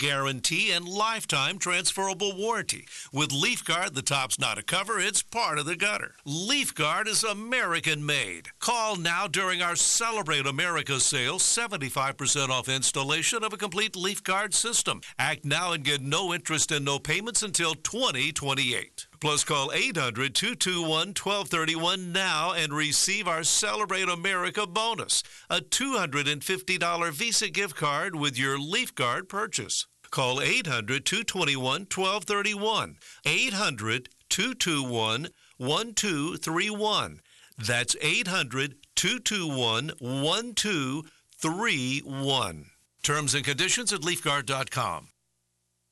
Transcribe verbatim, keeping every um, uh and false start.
guarantee and lifetime transferable warranty. With LeafGuard, the top's not a cover, it's part of the gutter. LeafGuard is American-made. Call now during our Celebrate America sale, seventy-five percent off installation of a complete LeafGuard system. Act now and get no interest and no payments until twenty twenty-eight. Plus, call eight hundred, two two one, one two three one now and receive our Celebrate America bonus, a two hundred fifty dollars Visa gift card with your LeafGuard purchase. Call eight hundred, two two one, one two three one, eight hundred, two two one, one two three one. That's eight hundred, two two one, one two three one. Terms and conditions at leaf guard dot com.